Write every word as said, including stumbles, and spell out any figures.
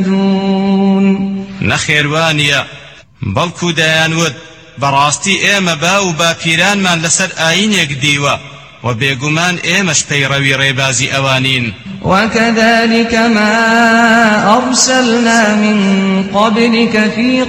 نەخێوانیە بەڵکو دەیانوت بەڕاستی ئێمە با و باپیرانمان لەسەر ئاینێک دیوە و بێگومان ئێمەش پەیڕەوی ڕێبازی ئەوانین. وكذلك ما أرسلنا من قبلك في